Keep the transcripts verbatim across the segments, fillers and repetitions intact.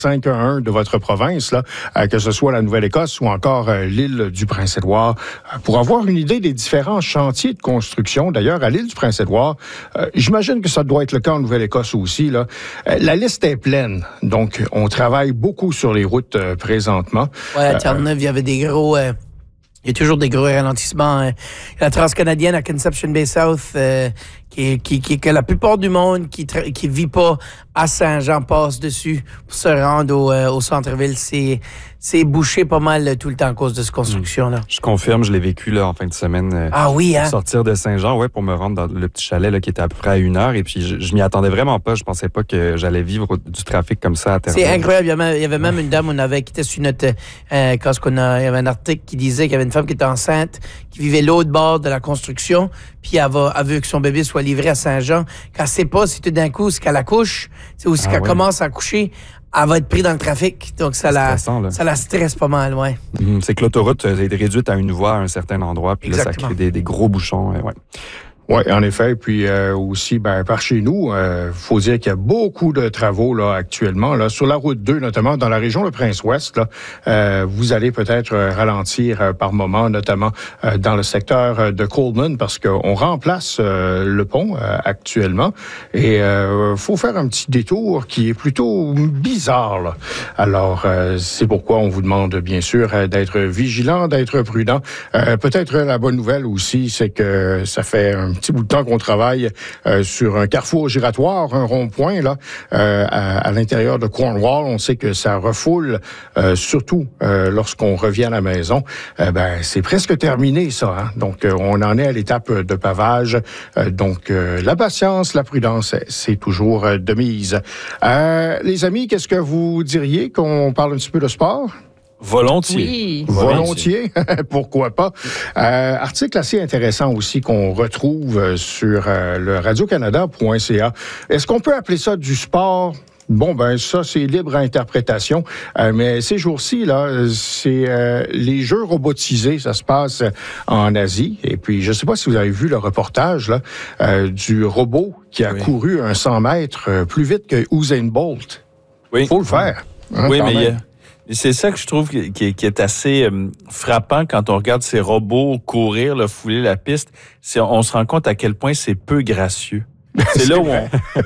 cinq un un de votre province, là, euh, que ce soit la Nouvelle-Écosse ou encore euh, l'île du Prince-Édouard, euh, pour avoir une idée des différents chantiers de construction. D'ailleurs, à l'île du Prince-Édouard, euh, j'imagine que ça doit être le cas en Nouvelle-Écosse aussi, là. Euh, la liste est pleine, donc on travaille beaucoup sur les routes euh, présentement. Oui, à Terre-Neuve, il y avait des gros... Euh... Il y a toujours des gros ralentissements. Euh, la transcanadienne à Conception Bay South, euh, qui, qui, qui, que la plupart du monde qui ne qui vit pas à Saint-Jean passe dessus pour se rendre au, euh, au centre-ville. C'est, c'est bouché pas mal euh, tout le temps à cause de cette construction-là. Mmh. Je confirme, je l'ai vécu là, en fin de semaine. Euh, ah oui, hein? Pour sortir de Saint-Jean, ouais, pour me rendre dans le petit chalet là, qui était à peu près à une heure. Et puis, je, je m'y attendais vraiment pas. Je pensais pas que j'allais vivre du trafic comme ça à Terre-Neuve. C'est incroyable. Il y avait, il y avait même une dame, on avait quitté sur notre... Euh, quand on a, il y avait un article qui disait qu'il y avait une femme qui était enceinte, qui vivait l'autre bord de la construction, puis elle, va, elle veut que son bébé soit livré à Saint-Jean. Quand elle sait pas si tout d'un coup, c'est qu'elle accouche, c'est aussi ah, qu'elle ouais. commence à accoucher, elle va être prise dans le trafic. Donc, ça, la, ça la stresse pas mal, ouais. Mmh, c'est que l'autoroute a été réduite à une voie à un certain endroit, puis là, ça crée des, des gros bouchons. Ouais. Oui, en effet. Puis euh, aussi, ben, par chez nous, il euh, faut dire qu'il y a beaucoup de travaux là actuellement. Là, sur la route deux, notamment dans la région de Prince-Ouest, là, euh, vous allez peut-être ralentir euh, par moment, notamment euh, dans le secteur de Coleman, parce qu'on remplace euh, le pont euh, actuellement. Et il euh, faut faire un petit détour qui est plutôt bizarre. Là. Alors, euh, c'est pourquoi on vous demande, bien sûr, d'être vigilant, d'être prudent. Euh, peut-être la bonne nouvelle aussi, c'est que ça fait un petit bout de temps qu'on travaille euh, sur un carrefour giratoire, un rond-point là, euh, à, à l'intérieur de Cornwall. On sait que ça refoule, euh, surtout euh, lorsqu'on revient à la maison. Euh, ben, c'est presque terminé ça. Hein? Donc, euh, on en est à l'étape de pavage. Euh, donc, euh, la patience, la prudence, c'est toujours euh, de mise. Euh, les amis, qu'est-ce que vous diriez qu'on parle un petit peu de sport? Volontiers. Oui. Volontiers, pourquoi pas. Euh, article assez intéressant aussi qu'on retrouve sur euh, le radio canada point c a. Est-ce qu'on peut appeler ça du sport? Bon, ben ça, c'est libre interprétation. Euh, mais ces jours-ci, là, c'est euh, les jeux robotisés. Ça se passe en Asie. Et puis, je ne sais pas si vous avez vu le reportage là, euh, du robot qui a oui. couru un cent mètres plus vite que Usain Bolt. Oui. Il faut le faire. Hein, oui, mais... Même. C'est ça que je trouve qui, qui est assez euh, frappant quand on regarde ces robots courir, là, fouler la piste. C'est, on se rend compte à quel point c'est peu gracieux. C'est là où on...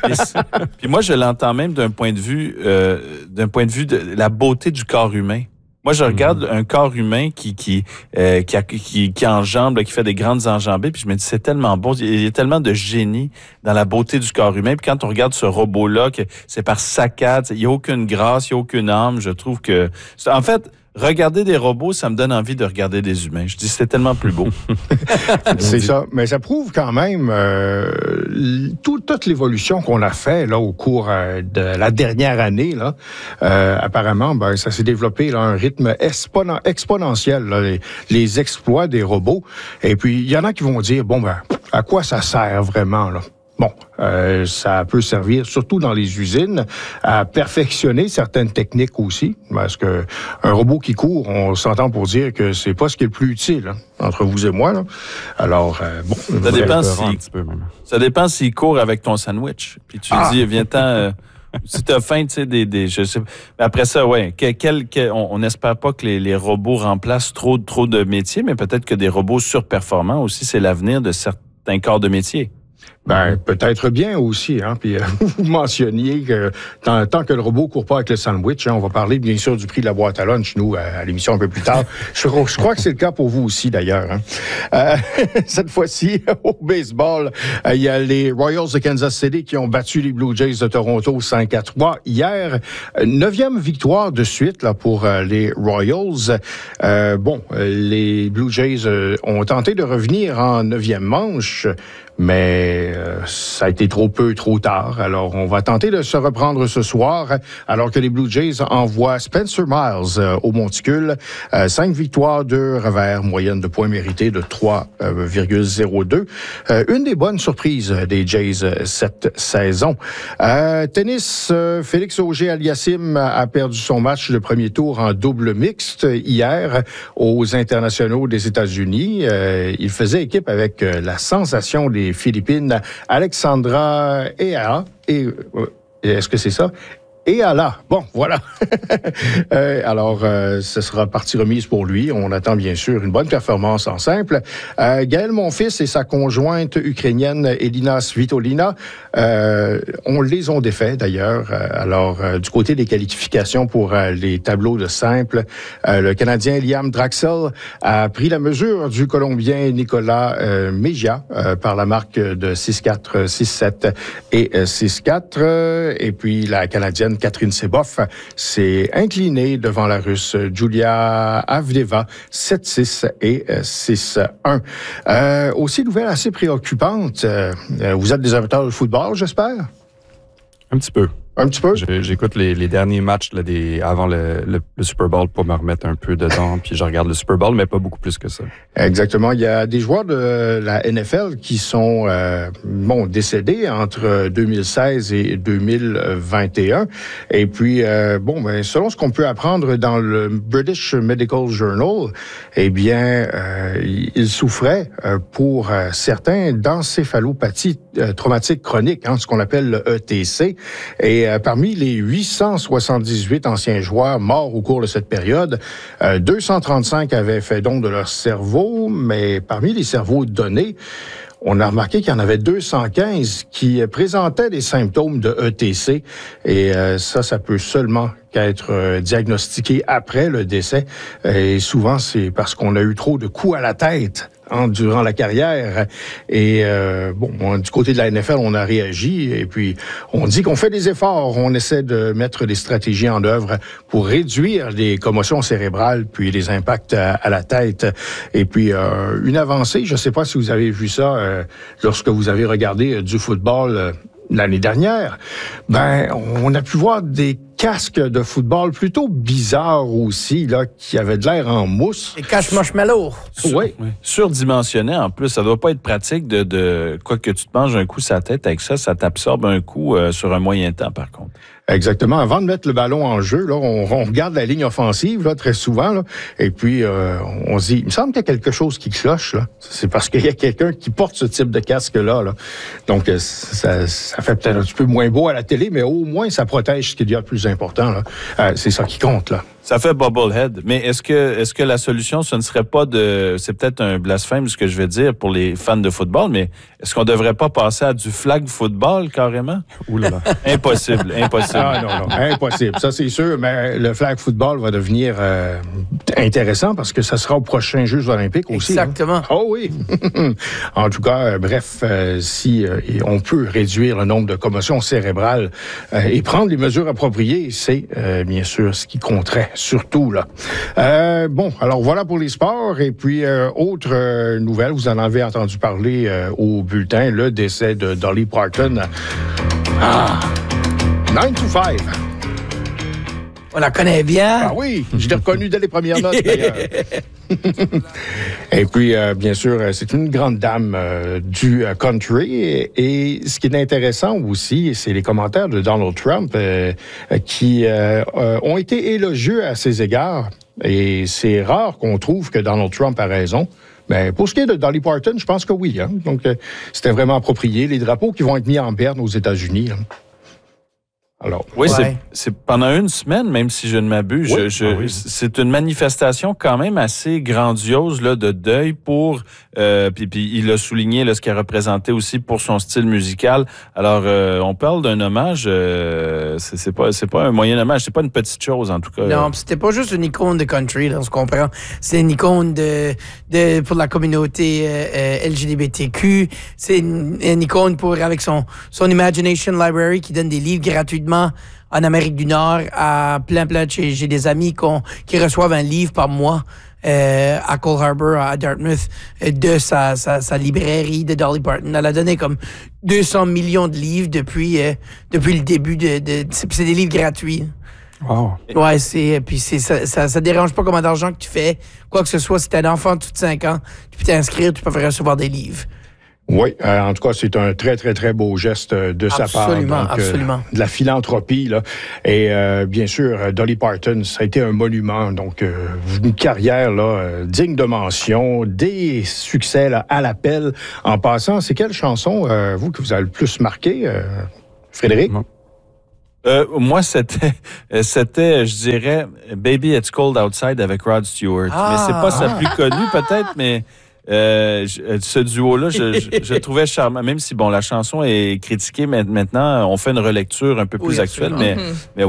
Puis moi, je l'entends même d'un point de vue, euh, d'un point de vue de la beauté du corps humain. Moi, je regarde mm-hmm. un corps humain qui qui euh, qui, a, qui qui enjambe, là, qui fait des grandes enjambées, puis je me dis c'est tellement bon, il y a tellement de génie dans la beauté du corps humain. Puis quand on regarde ce robot-là, que c'est par saccade, il y a aucune grâce, il y a aucune âme. Je trouve que, en fait, regarder des robots, ça me donne envie de regarder des humains. Je dis c'est tellement plus beau. C'est ça, mais ça prouve quand même euh, tout, toute l'évolution qu'on a fait là au cours euh, de la dernière année là. Euh, apparemment, ben ça s'est développé là, à un rythme exponen- exponentiel là, les, les exploits des robots. Et puis il y en a qui vont dire bon ben à quoi ça sert vraiment là? Bon, euh, ça peut servir, surtout dans les usines, à perfectionner certaines techniques aussi, parce que un robot qui court, on s'entend pour dire que c'est pas ce qui est le plus utile, hein, entre vous et moi. Là. Alors, euh, bon... Ça dépend, si, un petit peu même. Ça dépend s'il court avec ton sandwich, puis tu ah. dis, viens-t'en... Euh, si t'as faim, tu sais, des, des, je sais, mais après ça, ouais, quel, quel, quel, on n'espère pas que les, les robots remplacent trop, trop de métiers, mais peut-être que des robots surperformants aussi, c'est l'avenir de certains corps de métier. Ben, peut-être bien aussi, hein. Puis, euh, vous mentionniez que tant, tant que le robot court pas avec le sandwich, hein, on va parler bien sûr du prix de la boîte à lunch, nous, à, à l'émission un peu plus tard. Je, je crois que c'est le cas pour vous aussi, d'ailleurs. Hein. Euh, cette fois-ci, au baseball, il euh, y a les Royals de Kansas City qui ont battu les Blue Jays de Toronto cinq à trois hier. Neuvième victoire de suite là pour euh, les Royals. Euh, bon, les Blue Jays euh, ont tenté de revenir en neuvième manche, mais euh, ça a été trop peu, trop tard. Alors, on va tenter de se reprendre ce soir, alors que les Blue Jays envoient Spencer Miles euh, au monticule. Euh, cinq victoires, deux revers, moyenne de points mérités de trois virgule zéro deux. Euh, une des bonnes surprises des Jays euh, cette saison. Euh, tennis, euh, Félix Auger-Aliassime a perdu son match de premier tour en double mixte hier aux internationaux des États-Unis. Euh, il faisait équipe avec euh, la sensation des Philippines, Alexandra Ea. Et, est-ce que c'est ça? Et Allah. Bon, voilà. euh, alors, euh, ce sera partie remise pour lui. On attend bien sûr une bonne performance en simple. Euh, Gaël Monfils et sa conjointe ukrainienne Elina Svitolina, euh, on les ont défaits d'ailleurs. Euh, alors, euh, du côté des qualifications pour euh, les tableaux de simple, euh, le Canadien Liam Draxel a pris la mesure du Colombien Nicolas euh, Mejia euh, par la marque de six quatre, six sept et euh, six quatre. Euh, et puis, la Canadienne Catherine Seboff s'est inclinée devant la Russe Julia Avdeva, sept six et six un. Euh, aussi, nouvelle assez préoccupante. Euh, vous êtes des amateurs de football, j'espère? Un petit peu. Un petit peu? Je, j'écoute les, les derniers matchs là, des, avant le, le, le Super Bowl pour me remettre un peu dedans, puis je regarde le Super Bowl, mais pas beaucoup plus que ça. Exactement. Il y a des joueurs de la N F L qui sont euh, bon, décédés entre deux mille seize et deux mille vingt et un. Et puis, euh, bon, ben, selon ce qu'on peut apprendre dans le British Medical Journal, eh bien, euh, ils souffraient euh, pour euh, certains d'encéphalopathie euh, traumatique chronique, hein, ce qu'on appelle le E T C. Et euh, parmi les huit cent soixante-dix-huit anciens joueurs morts au cours de cette période, euh, deux cent trente-cinq avaient fait don de leur cerveau, mais parmi les cerveaux donnés, on a remarqué qu'il y en avait deux cent quinze qui présentaient des symptômes de E T C. Et euh, ça, ça peut seulement qu'être euh, diagnostiqué après le décès. Et souvent, c'est parce qu'on a eu trop de coups à la tête hein, durant la carrière. Et euh, bon, on, du côté de la N F L, on a réagi. Et puis, on dit qu'on fait des efforts. On essaie de mettre des stratégies en œuvre pour réduire les commotions cérébrales puis les impacts à, à la tête. Et puis, euh, une avancée, je ne sais pas si vous avez vu ça euh, lorsque vous avez regardé euh, du football euh, l'année dernière. Ben, on a pu voir des casques de football plutôt bizarres aussi, là, qui avaient de l'air en mousse. Les caches marshmallow. Oui. Oui. Surdimensionné, en plus. Ça doit pas être pratique de, de quoi que tu te manges un coup sur la tête avec ça, ça t'absorbe un coup euh, sur un moyen temps, par contre. Exactement. Avant de mettre le ballon en jeu, là, on, on regarde la ligne offensive là, très souvent, là, et puis euh, on se dit, il me semble qu'il y a quelque chose qui cloche. Là. C'est parce qu'il y a quelqu'un qui porte ce type de casque-là. Là. Donc, ça, ça fait peut-être un petit peu moins beau à la télé, mais au moins, ça protège ce qu'il y a de plus important. Là. Euh, c'est ça qui compte, là. Ça fait bobblehead. Mais est-ce que est-ce que la solution, ce ne serait pas de... C'est peut-être un blasphème, ce que je vais dire, pour les fans de football, mais est-ce qu'on ne devrait pas passer à du flag football, carrément? Ouh là là. Impossible, impossible. Ah non, non, impossible. Ça, c'est sûr, mais le flag football va devenir euh, intéressant parce que ça sera aux prochains Jeux olympiques aussi. Exactement. Hein? Oh oui. En tout cas, euh, bref, euh, si euh, on peut réduire le nombre de commotions cérébrales euh, et prendre les mesures appropriées, c'est euh, bien sûr ce qui compterait. Surtout, là. Euh, bon, alors voilà pour les sports. Et puis, euh, autre euh, nouvelle, vous en avez entendu parler euh, au bulletin, le décès de Dolly Parton. Ah! nine to five. On la connaît bien. Ah oui, je l'ai reconnu dès les premières notes, d'ailleurs. Et puis, euh, bien sûr, c'est une grande dame euh, du euh, country. Et, et ce qui est intéressant aussi, c'est les commentaires de Donald Trump euh, qui euh, euh, ont été élogieux à ses égards. Et c'est rare qu'on trouve que Donald Trump a raison. Mais pour ce qui est de Dolly Parton, je pense que oui. Hein? Donc, euh, c'était vraiment approprié. Les drapeaux qui vont être mis en berne aux États-Unis. Hein? Alors, oui, ouais. c'est, c'est pendant une semaine, même si je ne m'abuse, oui, je, je, ah oui. c'est une manifestation quand même assez grandiose là, de deuil pour, euh, puis, puis il a souligné là, ce qu'elle représentait aussi pour son style musical. Alors, euh, on parle d'un hommage, euh, c'est, c'est pas, c'est pas un moyen hommage, c'est pas une petite chose en tout cas. Non, c'était pas juste une icône de country, là, on se comprend. C'est une icône de, de pour la communauté euh, L G B T Q. C'est une, une icône pour avec son son Imagination Library qui donne des livres gratuitement en Amérique du Nord à plein plein de j'ai, j'ai des amis qui reçoivent un livre par mois euh, à Cole Harbour à Dartmouth de sa, sa sa librairie de Dolly Parton. Elle a donné comme deux cents millions de livres depuis euh, depuis le début de, de c'est, c'est des livres gratuits. Wow. Ouais, c'est puis c'est ça, ça ça dérange pas combien d'argent que tu fais, quoi que ce soit. Si t'es un enfant de tout de cinq ans, tu peux t'inscrire, tu peux recevoir des livres. oui, euh, en tout cas, c'est un très, très, très beau geste de sa part. Absolument, Donc, absolument. Euh, de la philanthropie, là. Et euh, bien sûr, Dolly Parton, ça a été un monument. Donc, euh, une carrière là, euh, digne de mention, des succès là, à l'appel. En passant, c'est quelle chanson, euh, vous, que vous avez le plus marqué, euh, Frédéric? Euh, moi, c'était, c'était, je dirais, Baby It's Cold Outside avec Rod Stewart. Ah. Mais c'est pas sa plus connue, peut-être, mais euh, je- ce duo-là, je, je, je le trouvais charmant. Même si, bon, la chanson est critiquée, mais maintenant, on fait une relecture un peu plus Oui, actuelle, absolument. mais, Mhm. mais